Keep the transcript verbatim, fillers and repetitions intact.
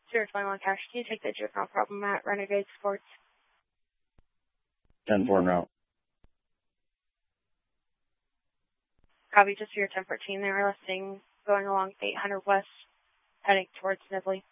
zero twenty-one cash. Can you take the juvenile problem at Renegade Sports? ten four route. Copy, just for your ten fourteen. They were listing going along eight hundred West, heading towards Nibley.